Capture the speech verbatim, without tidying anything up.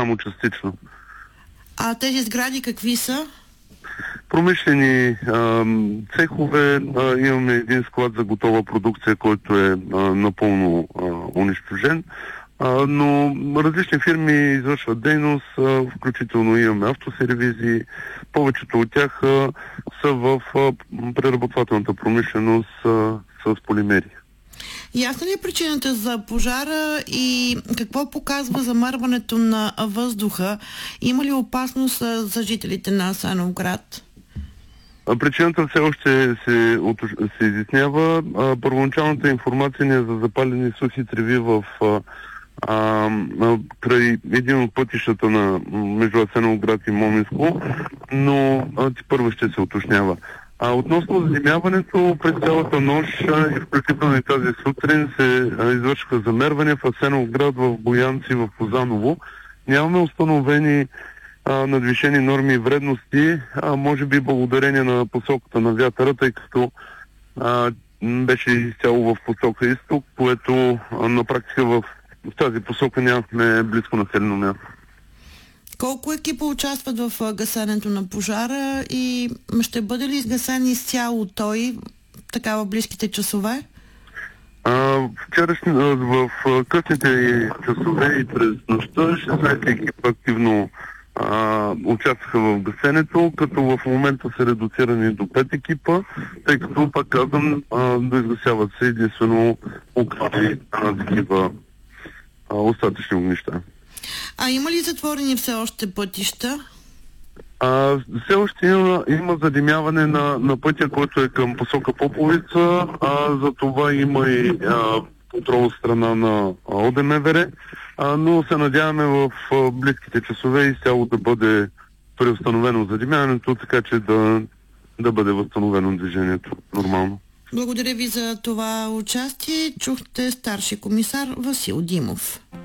само частично. А тези сгради какви са? Промишлени а, цехове, а, имаме един склад за готова продукция, който е а, напълно а, унищожен, а, но различни фирми извършват дейност, а, включително имаме автосервизи, повечето от тях а, са в а, преработвателната промишленост а, с полимери. Ясна ли е причината за пожара и какво показва замърването на въздуха? Има ли опасност за жителите на Асеновград? Причината все още се, се изяснява. Първоначалната информация ни е за запалени сухи треви в а, а, край един от пътищата на между Асеновград и Моминско, но първо ще се уточнява. А относно задимяването, през цялата нощ и включително и тази сутрин се извършиха замервания в Асеновград, в Боянци, в Козаново. Нямаме установени а, надвишени норми и вредности, а може би благодарение на посоката на вятъра, тъй като а, беше изцяло в посока изток, което а, на практика в, в тази посока нямахме близко населено място. Колко екипа участват в гасенето на пожара и ще бъде ли изгасен изцяло той така в близките часове? Вчерашни, в късните часове и през нощта шестнайсет екипа активно а, участваха в гасенето, като в момента са редуцирани до пет екипа, тъй като, пак казвам, доизгасяват се единствено около такива остатъчни огнища. А има ли затворени все още пътища? А, все още има, има задимяване на, на пътя, който е към посока Поповица, а за това има и а, контрол от страна на ОДМВР, а, но се надяваме в а, близките часове изцяло да бъде преустановено задимяването, така че да, да бъде възстановено движението нормално. Благодаря ви за това участие. Чухте старши комисар Васил Димов.